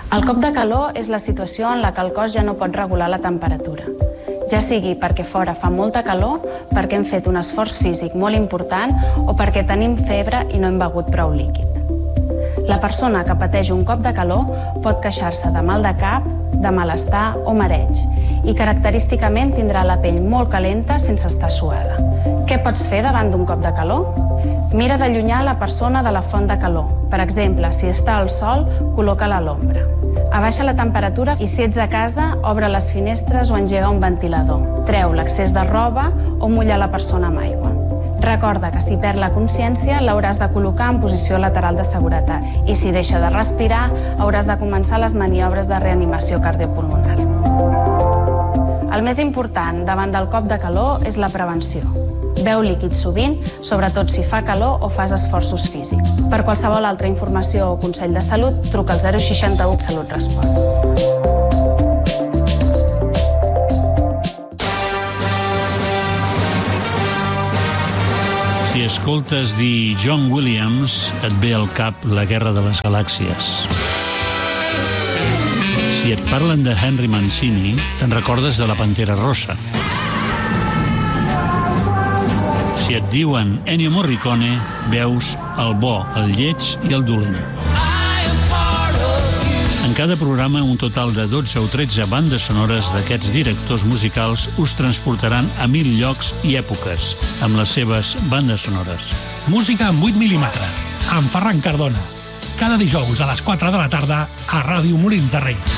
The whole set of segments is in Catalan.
El cop de calor és la situació en la que el cos ja no pot regular la temperatura. Ja sigui perquè fora fa molta calor, perquè hem fet un esforç físic molt important o perquè tenim febre i no hem begut prou líquid. La persona que pateix un cop de calor pot queixar-se de mal de cap, de malestar o mareig i característicament tindrà la pell molt calenta sense estar suada. Què pots fer davant d'un cop de calor? Mira d'allunyar la persona de la font de calor. Per exemple, si està al sol, col·loca-la a l'ombra. Abaixa la temperatura i si ets a casa, obre les finestres o engega un ventilador. Treu l'excés de roba o mulla la persona amb aigua. Recorda que si perd la consciència l'hauràs de col·locar en posició lateral de seguretat i si deixa de respirar hauràs de començar les maniobres de reanimació cardiopulmonar. El més important davant del cop de calor és la prevenció. Beu líquid sovint, sobretot si fa calor o fas esforços físics. Per qualsevol altra informació o consell de salut, truca al 061 Salut Respon. Si escoltes dir John Williams, et ve al cap La Guerra de les Galàxies. Si et parlen de Henry Mancini, te'n recordes de La Pantera Rosa. Si et diuen Ennio Morricone, veus el bo, el lleig i el dolent. En cada programa, un total de 12 o 13 bandes sonores d'aquests directors musicals us transportaran a 1000 llocs i èpoques amb les seves bandes sonores. Música en 8 mil·límetres, amb Ferran Cardona. Cada dijous a les 4 de la tarda a Ràdio Molins de Rei.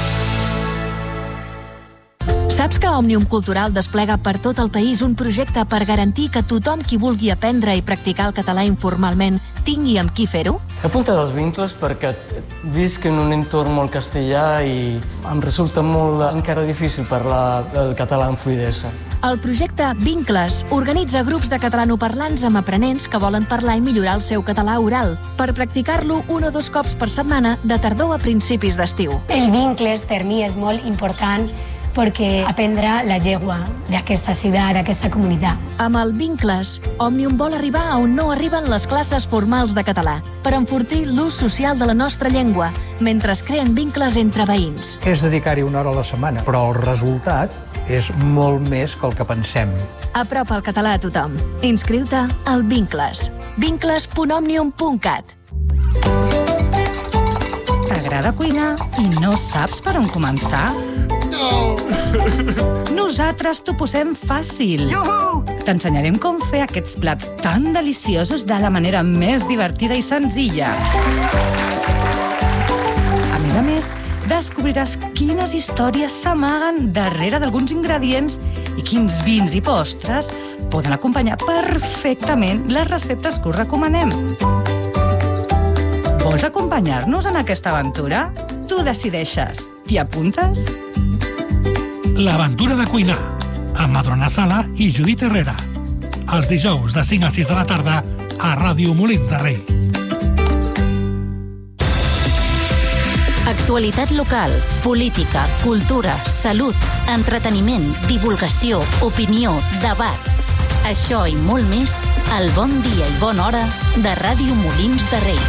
Saps que Òmnium Cultural desplega per tot el país un projecte per garantir que tothom qui vulgui aprendre i practicar el català informalment tingui amb qui fer-ho? He apuntat els vincles perquè visc en un entorn molt castellà i em resulta molt encara difícil parlar el català amb fluïdesa. El projecte Vincles organitza grups de catalanoparlants amb aprenents que volen parlar i millorar el seu català oral per practicar-lo 1 o 2 cops per setmana de tardor a principis d'estiu. El Vincles per mi és molt important perquè aprendrà la llengua d'aquesta ciutat, d'aquesta comunitat. Amb el Vincles, Òmnium vol arribar a on no arriben les classes formals de català, per enfortir l'ús social de la nostra llengua, mentre es creen vincles entre veïns. És dedicar-hi 1 hora a la setmana, però el resultat és molt més que el que pensem. Apropa el català a tothom. Inscriu-te al Vincles. vincles.omnium.cat. T'agrada cuinar i no saps per on començar? No! Nosaltres t'ho posem fàcil. Iuhu! T'ensenyarem com fer aquests plats tan deliciosos de la manera més divertida i senzilla. A més, descobriràs quines històries s'amaguen darrere d'alguns ingredients i quins vins i postres poden acompanyar perfectament les receptes que us recomanem. Vols acompanyar-nos en aquesta aventura? Tu decideixes. T'hi apuntes? L'aventura de cuinar, amb Madrona Sala i Judit Herrera. Els dijous de 5 a 6 de la tarda a Ràdio Molins de Rei. Actualitat local, política, cultura, salut, entreteniment, divulgació, opinió, debat. Això i molt més al Bon Dia i Bona Hora de Ràdio Molins de Rei.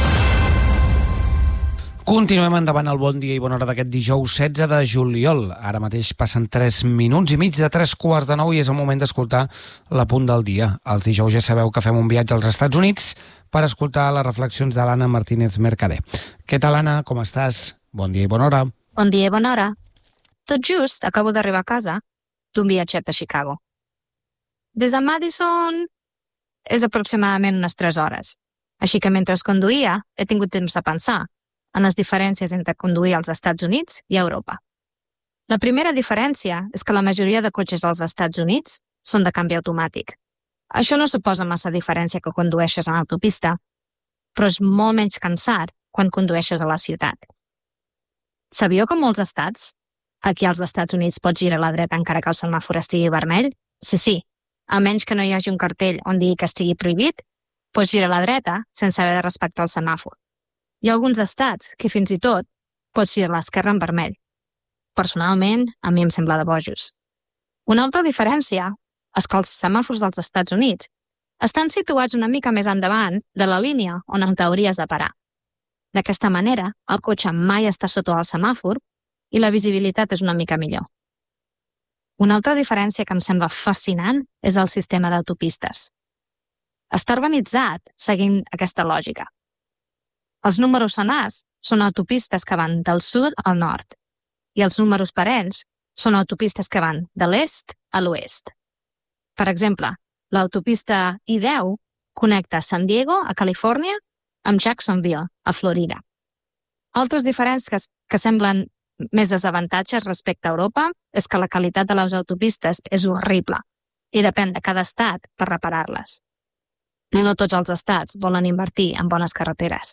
Continuem endavant al Bon Dia i Bona Hora d'aquest dijous 16 de juliol. Ara mateix passen 3 minuts i mig de 3:15 i és el moment d'escoltar l'Apunt del Dia. Els dijous ja sabeu que fem un viatge als Estats Units per escoltar les reflexions de l'Anna Martínez Mercader. Què tal, Anna? Com estàs? Bon dia i bona hora. Bon dia i bona hora. Tot just acabo d'arribar a casa d'un viatget a Chicago. Des de Madison és aproximadament unes 3 hores. Així que mentre conduïa he tingut temps de pensar en les diferències entre conduir als Estats Units i a Europa. La primera diferència és que la majoria de cotxes als Estats Units són de canvi automàtic. Això no suposa massa diferència que condueixes en autopista, però és molt menys cansat quan condueixes a la ciutat. Sabíeu que molts estats, aquí als Estats Units pots girar a la dreta encara que el semàfor estigui vermell? Sí, a menys que no hi hagi un cartell on digui que estigui prohibit, pots girar a la dreta sense haver de respectar el semàfor. Hi ha alguns estats que fins i tot pots girar a l'esquerra en vermell. Personalment, a mi em sembla de bojos. Una altra diferència és que els semàfors dels Estats Units estan situats una mica més endavant de la línia on en t'hauries de parar. D'aquesta manera, el cotxe mai està sota el semàfor i la visibilitat és una mica millor. Una altra diferència que em sembla fascinant és el sistema d'autopistes. Està organitzat seguint aquesta lògica. Els números senars són autopistes que van del sud al nord i els números parells són autopistes que van de l'est a l'oest. Per exemple, l'autopista I-10 connecta San Diego, a Califòrnia, amb Jacksonville, a Florida. Altres diferències que semblen més desavantatges respecte a Europa és que la qualitat de les autopistes és horrible i depèn de cada estat per reparar-les. I no tots els estats volen invertir en bones carreteres.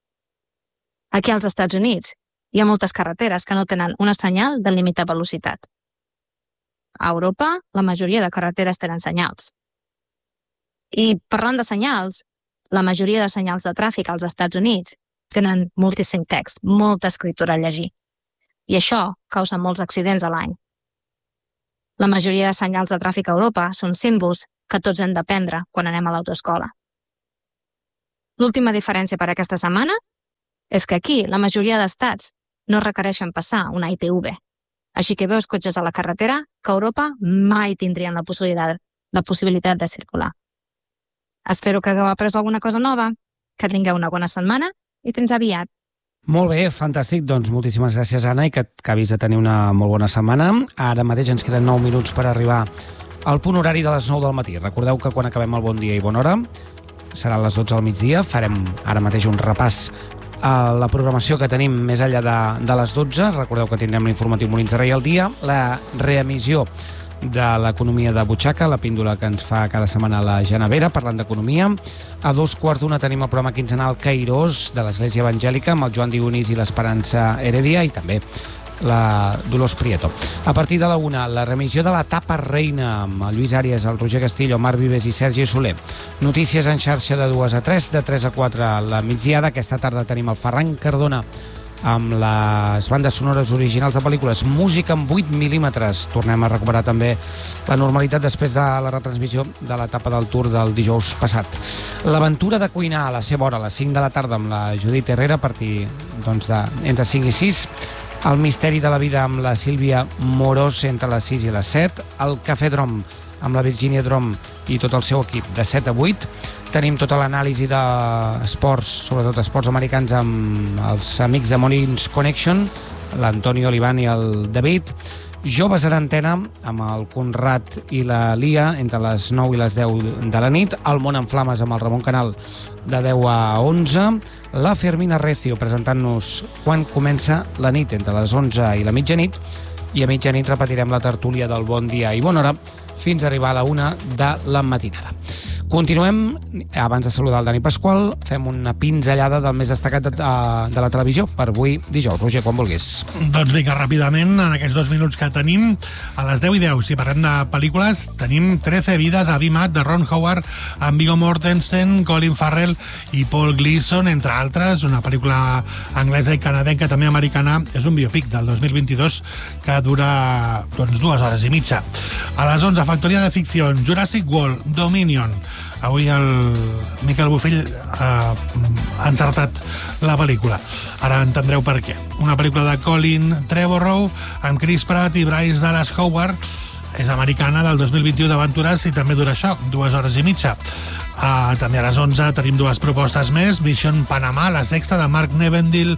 Aquí als Estats Units hi ha moltes carreteres que no tenen una senyal de límit de velocitat. A Europa, la majoria de carreteres tenen senyals. I parlant de senyals, la majoria de senyals de tràfic als Estats Units tenen moltíssim text, molta escritura a llegir. I això causa molts accidents a l'any. La majoria de senyals de tràfic a Europa són símbols que tots hem d'aprendre quan anem a l'autoescola. L'última diferència per aquesta setmana és que aquí la majoria d'estats no requereixen passar una ITV. Així que veus cotxes a la carretera que a Europa mai tindrien la possibilitat de circular. Espero que hagueu après alguna cosa nova, que tingueu una bona setmana i fins aviat. Molt bé, fantàstic. Doncs moltíssimes gràcies, Anna, i que acabis de tenir una molt bona setmana. Ara mateix ens queden 9 minuts per arribar al punt horari de les 9 del matí. Recordeu que quan acabem el Bon Dia i Bona Hora serà a les 12 al migdia. Farem ara mateix un repàs a la programació que tenim més enllà de les 12. Recordeu que tindrem l'informatiu Molins de Rei al dia, la reemissió de l'economia de butxaca, la píndola que ens fa cada setmana la Genevera, parlant d'economia. A 2:15 tenim el programa quinzenal Cairós de l'Església Evangèlica amb el Joan Dionís i l'Esperança Heredia i també la Dolors Prieto. A partir de la 1, la remissió de la Tapa Reina amb el Lluís Àries, el Roger Castillo, Marc Vives i Sergi Soler. Notícies en xarxa de 2 a 3, de 3 a 4 a la migdiada. Aquesta tarda tenim el Ferran Cardona amb les bandes sonores originals de pel·lícules, música en 8 mil·límetres. Tornem a recuperar també la normalitat després de la retransmissió de l'etapa del Tour del dijous passat. L'aventura de cuinar a la seva hora, a les 5 de la tarda, amb la Judit Herrera, a partir entre 5 i 6. El misteri de la vida amb la Sílvia Morós entre les 6 i les 7. El Cafè Drom amb la Virginia Drom i tot el seu equip de 7 a 8. Tenim tota l'anàlisi d'esports, sobretot esports americans, amb els amics de Molins Connection, l'Antonio Olivan i el David. Joves a l'antena amb el Conrad i la Lia entre les 9 i les 10 de la nit. El Món en Flames amb el Ramon Canal de 10 a 11. La Fermina Recio presentant-nos quan comença la nit entre les 11 i la mitjanit. I a mitjanit repetirem la tertúlia del Bon Dia i Bona Hora fins a arribar a la 1 de la matinada. Continuem, abans de saludar el Dani Pasqual, fem una pinzellada del més destacat de la televisió per avui dijous. Roger, quan vulguis. Doncs vinga, ràpidament, en aquests 2 minuts que tenim, a les 10 i 10, si parlem de pel·lícules, tenim 13 vides a Vimat, de Ron Howard, amb Viggo Mortensen, Colin Farrell i Paul Gleason, entre altres, una pel·lícula anglesa i canadenca, també americana. És un biopic del 2022 que dura 2 hores i mitja. A les 11, Factoria de Ficció, Jurassic World, Dominion. Avui el Miquel Bofill ha encertat la pel·lícula. Ara entendreu per què. Una pel·lícula de Colin Trevorrow amb Chris Pratt i Bryce Dallas Howard. És americana, del 2021, d'aventures, i també dura això, 2 hores i mitja. També a les 11 tenim 2 propostes més. Mission Panamà, la sexta, de Mark Neveldine,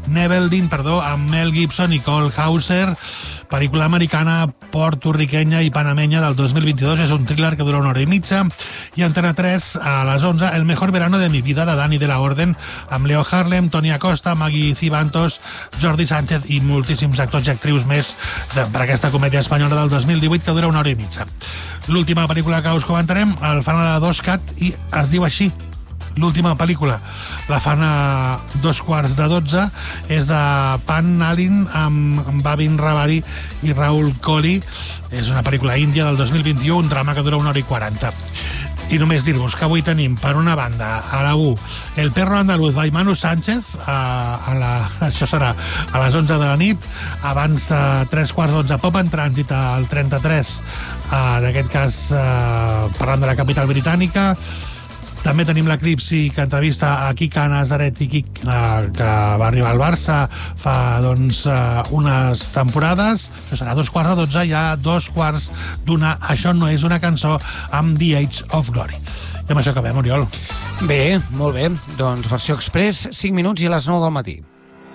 amb Mel Gibson i Cole Hauser. Pel·lícula americana, porto-riquenya i panamenya del 2022. És un thriller que dura 1 hora i mitja. I Antena 3, a les 11, El mejor verano de mi vida, de Dani de la Orden, amb Leo Harlem, Toni Acosta, Maggie Cibantos, Jordi Sánchez i moltíssims actors i actrius més per aquesta comèdia espanyola del 2018 que dura 1 hora i mitja. L'última pel·lícula que us comentarem, el fan a 2 Cat, i es diu així, l'última pel·lícula. La fan a 11:45, és de Pan Nalin amb Bhavin Ravary i Raúl Colli. És una pel·lícula índia del 2021, un drama que dura 1 hora i 40. I només dir-vos que avui tenim, per una banda, a la 1, El perro andaluz, by Manu Sánchez, això serà a les 11 de la nit. Abans, 3:15, Pop en Trànsit, al 33, en aquest cas parlant de la capital britànica. També tenim l'Eclipsi, que entrevista a Quique Nazaret i Quique, que va arribar al Barça fa unes temporades. Això serà 11:15, ja 11:15. Això no és una cançó, amb The Age of Glory. I amb això acabem, Oriol. Bé, molt bé. Doncs versió express, 5 minuts i a les 9 del matí.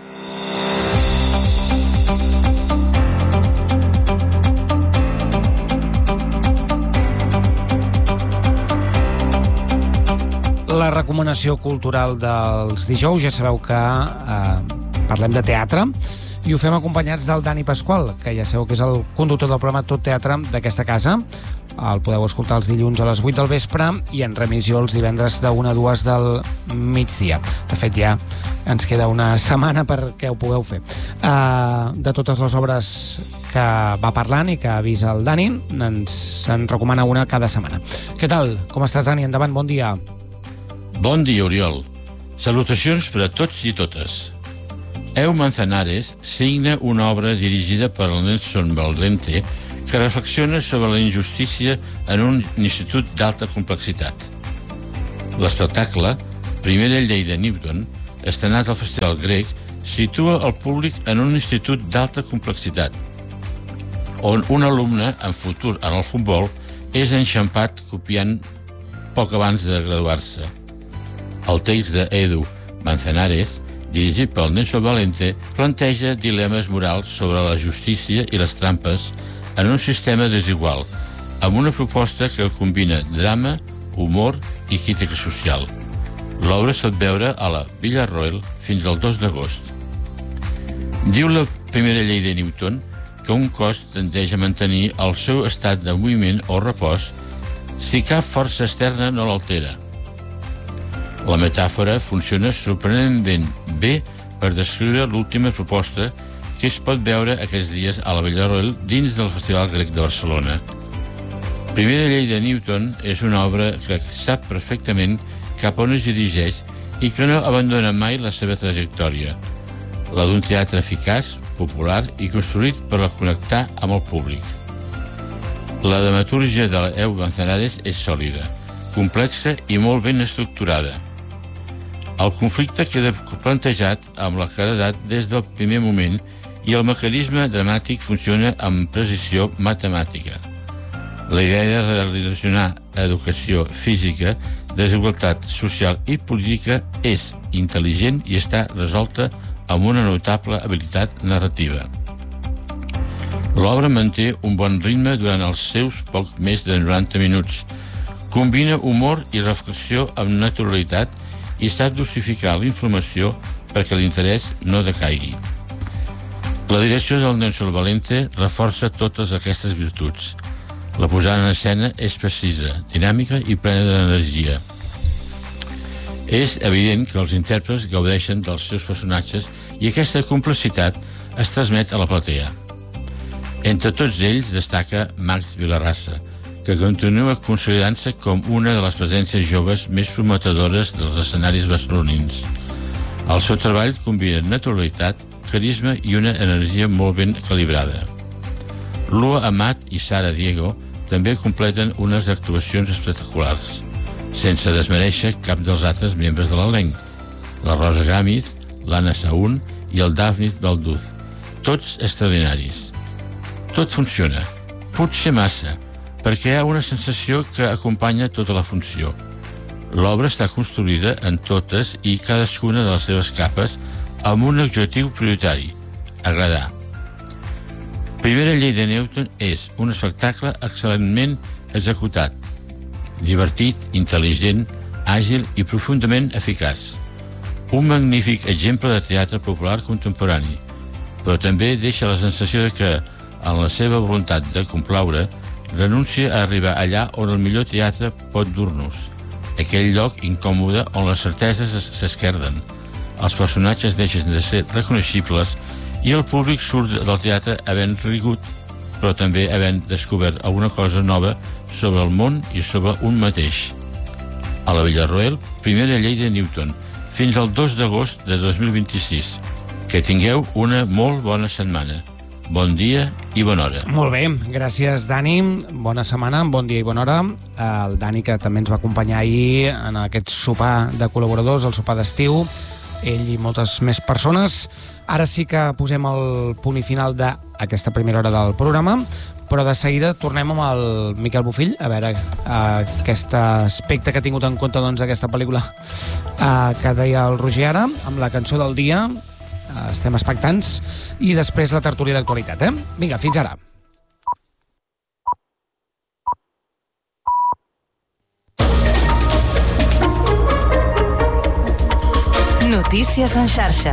La recomanació cultural dels dijous, ja sabeu que parlem de teatre i ho fem acompanyats del Dani Pasqual, que ja sabeu que és el conductor del programa Tot Teatre d'aquesta casa. El podeu escoltar els dilluns a les 8 del vespre i en remissió els divendres de 1 a 2 del migdia. De fet, ja ens queda una setmana perquè ho pugueu fer. De totes les obres que va parlant i que ha vist el Dani, en recomana una cada setmana. Què tal? Com estàs, Dani? Endavant, bon dia. Bon dia, Oriol. Salutacions per a tots i totes. Eu Manzanares signa una obra dirigida per Nelson Valente que reflexiona sobre la injustícia en un institut d'alta complexitat. L'espectacle, Primera llei de Newton, estrenat al Festival Grec, situa el públic en un institut d'alta complexitat, on un alumne en futur en el futbol és enxampat copiant poc abans de graduar-se. El text d'Edu Manzanares, dirigit pel Nelson Valente, planteja dilemes morals sobre la justícia i les trampes en un sistema desigual, amb una proposta que combina drama, humor i crítica social. L'obra es pot veure a la Villarroel fins al 2 d'agost. Diu la primera llei de Newton que un cos tendeix a mantenir el seu estat de moviment o repòs si cap força externa no l'altera. La metàfora funciona sorprenentment bé per descriure l'última proposta que es pot veure aquests dies a la Villarroel dins del Festival Grec de Barcelona. Primera llei de Newton és una obra que sap perfectament cap on es dirigeix i que no abandona mai la seva trajectòria, la d'un teatre eficaç, popular i construït per a connectar amb el públic. La dramatúrgia de l'Eu Manzanares és sòlida, complexa i molt ben estructurada. El conflicte queda plantejat amb la claredat des del primer moment i el mecanisme dramàtic funciona amb precisió matemàtica. La idea de relacionar educació física, desigualtat social i política és intel·ligent i està resolta amb una notable habilitat narrativa. L'obra manté un bon ritme durant els seus poc més de 90 minuts. Combina humor i reflexió amb naturalitat i sap dosificar la informació perquè l'interès no decaigui. La direcció del Nelson Valente reforça totes aquestes virtuts. La posada en escena és precisa, dinàmica i plena d'energia. És evident que els intèrprets gaudeixen dels seus personatges i aquesta complexitat es transmet a la platea. Entre tots ells destaca Max Vilarrasa, que continua consolidant-se com una de les presències joves més prometedores dels escenaris barcelonins. El seu treball combina naturalitat, carisma i una energia molt ben calibrada. Lua Amat i Sara Diego també completen unes actuacions espectaculars, sense desmereixer cap dels altres membres de l'elenc, la Rosa Gámez, l'Anna Saún i el Dafnit Balduz, tots extraordinaris. Tot funciona, potser massa, perquè hi ha una sensació que acompanya tota la funció. L'obra està construïda en totes i cadascuna de les seves capes amb un objectiu prioritari, agradar. Primera llei de Newton és un espectacle excel·lentment executat, divertit, intel·ligent, àgil i profundament eficaç. Un magnífic exemple de teatre popular contemporani, però també deixa la sensació de que, en la seva voluntat de complaure, renuncia a arribar allà on el millor teatre pot dur-nos, aquell lloc incòmode on les certeses s'esquerden, els personatges deixen de ser reconeixibles i el públic surt del teatre havent rigut, però també havent descobert alguna cosa nova sobre el món i sobre un mateix. A la Villarroel, primera llei de Newton, fins al 2 d'agost de 2026. Que tingueu una molt bona setmana. bon dia i bona hora. Molt bé, gràcies Dani, bona setmana, bon dia i bona hora. El Dani, que també ens va acompanyar ahir en aquest sopar de col·laboradors, el sopar d'estiu, ell i moltes més persones. Ara sí que posem el punt i final d'aquesta primera hora del programa, però de seguida tornem amb el Miquel Bofill, a veure aquest aspecte que ha tingut en compte aquesta pel·lícula que deia el Roger ara, amb la cançó del dia. Estem expectants, i després la tertúlia d'actualitat. Vinga, fins ara. Notícies en xarxa.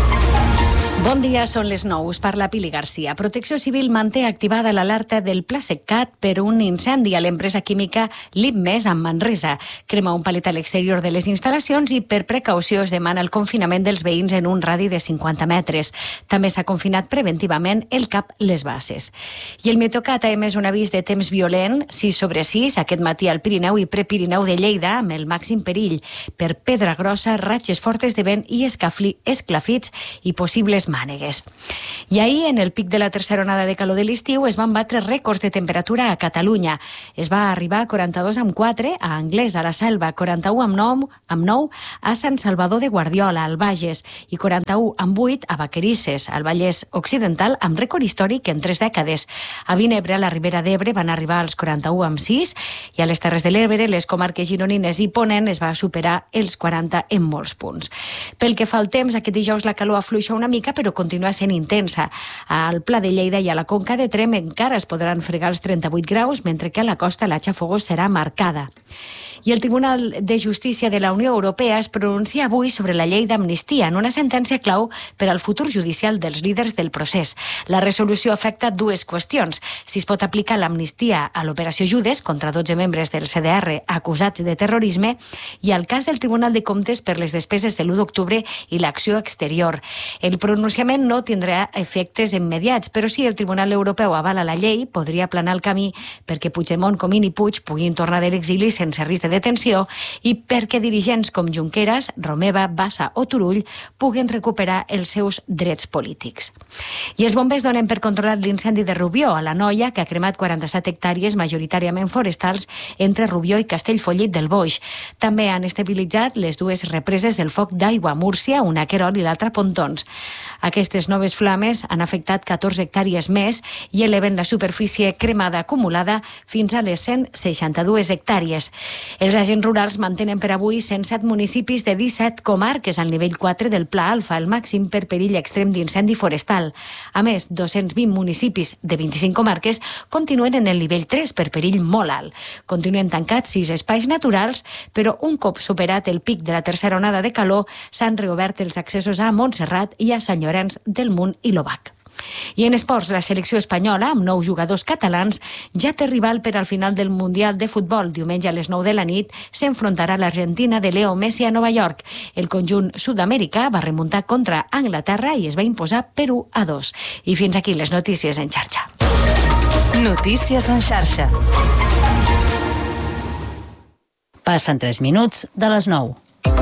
Bon dia, són les 9. Us parla Pili Garcia. Protecció Civil manté activada l'alerta del Pla Seccat per un incendi a l'empresa química Lipmes a Manresa. Crema un palet a l'exterior de les instal·lacions i per precaució es demana el confinament dels veïns en un radi de 50 metres. També s'ha confinat preventivament el CAP Les Basses. I el Meteocat ha emès un avís de temps violent, 6/6, aquest matí al Pirineu i Prepirineu de Lleida, amb el màxim perill per pedra grossa, ratxes fortes de vent i esclafits i possibles mànegues. I ahir, en el pic de la tercera onada de calor de l'estiu, es van batre rècords de temperatura a Catalunya. Es va arribar a 42,4 a Anglès, a la Selva, 41,9 a Sant Salvador de Guardiola, al Bages, i 41,8 a Vacarisses, al Vallès Occidental, amb rècord històric en 3 dècades. A Vinebre, a la Ribera d'Ebre, van arribar als 41,6, i a les Terres de l'Ebre, les comarques gironines i Ponent, es va superar els 40 en molts punts. Pel que fa al temps, aquest dijous la calor afluixa una mica, però continua sent intensa. Al Pla de Lleida i a la Conca de Tremp encara es podran fregar els 38 graus, mentre que a la costa la xafogor serà marcada. I el Tribunal de Justícia de la Unió Europea es pronuncia avui sobre la llei d'amnistia en una sentència clau per al futur judicial dels líders del procés. La resolució afecta 2 qüestions. Si es pot aplicar l'amnistia a l'operació Judes contra 12 membres del CDR acusats de terrorisme i al cas del Tribunal de Comptes per les despeses de l'1 d'octubre i l'acció exterior. El pronunciament no tindrà efectes immediats, però si el Tribunal Europeu avala la llei, podria aplanar el camí perquè Puigdemont, Comín i Puig puguin tornar de l'exili sense risc de detenció i perquè dirigents com Junqueras, Romeva, Bassa o Turull puguen recuperar els seus drets polítics. I els bombers donen per controlat l'incendi de Rubió, a la Noia, que ha cremat 47 hectàrees majoritàriament forestals entre Rubió i Castellfollit del Boix. També han estabilitzat les 2 represes del foc d'aigua a Múrcia, una a Querol i l'altra a Pontons. Aquestes noves flames han afectat 14 hectàrees més i eleven la superfície cremada acumulada fins a les 162 hectàrees. Els agents rurals mantenen per avui 107 municipis de 17 comarques al nivell 4 del Pla Alfa, el màxim per perill extrem d'incendi forestal. A més, 220 municipis de 25 comarques continuen en el nivell 3 per perill molt alt. Continuen tancats 6 espais naturals, però un cop superat el pic de la tercera onada de calor, s'han reobert els accessos a Montserrat i a Sant Llorenç del Munt i l'Obac. I en esports, la selecció espanyola, amb 9 jugadors catalans, ja té rival per al final del Mundial de Futbol. Diumenge a les 9 de la nit s'enfrontarà l'Argentina de Leo Messi a Nova York. El conjunt sud-americà va remuntar contra Anglaterra i es va imposar per 1-2. I fins aquí les notícies en xarxa. Notícies en xarxa. Passen 3 minuts de les 9.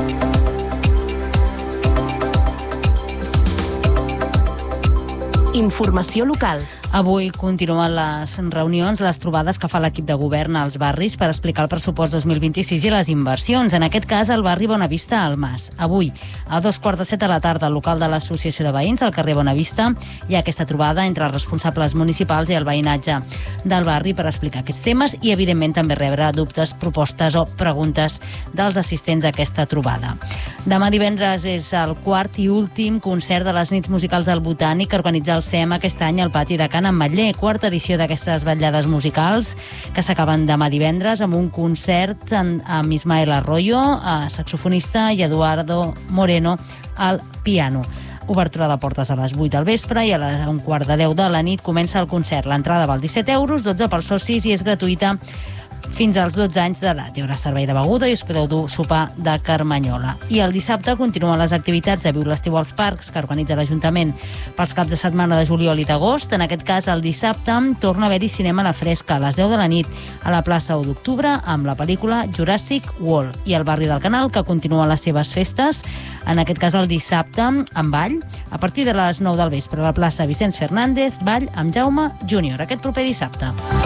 Informació local. Avui continuen les reunions, les trobades que fa l'equip de govern als barris per explicar el pressupost 2026 i les inversions. En aquest cas, el barri Bonavista al Mas. Avui, a 2:15 de la tarda, al local de l'Associació de Veïns, al carrer Bonavista, hi ha aquesta trobada entre els responsables municipals i el veïnatge del barri per explicar aquests temes i, evidentment, també rebre dubtes, propostes o preguntes dels assistents a aquesta trobada. Demà divendres és el quart i últim concert de les nits musicals del Botànic que organitza el SEM aquest any al pati de Can Ametller, quarta edició d'aquestes vetllades musicals que s'acaben demà divendres amb un concert amb Ismael Arroyo, saxofonista, i Eduardo Moreno al piano. Obertura de portes a les 8 del vespre i a un quart de 10 de la nit comença el concert. L'entrada val 17 euros, 12 pels socis i és gratuïta fins als 12 anys d'edat. Hi haurà servei de beguda i us podeu dur sopar de carmanyola. I el dissabte continuen les activitats de Viu l'Estiu als Parcs que organitza l'Ajuntament pels caps de setmana de juliol i d'agost. En aquest cas, el dissabte torna a haver-hi cinema a la fresca a les 10 de la nit a la plaça 1 d'octubre amb la pel·lícula Jurassic World. I el barri del Canal, que continua les seves festes, en aquest cas el dissabte amb ball, a partir de les 9 del vespre a la plaça Vicenç Fernández, ball amb Jaume Júnior, aquest proper dissabte.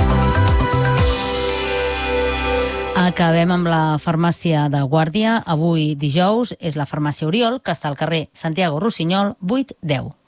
Acabem amb la farmàcia de Guàrdia. Avui dijous és la farmàcia Oriol, que està al carrer Santiago Rossinyol 810.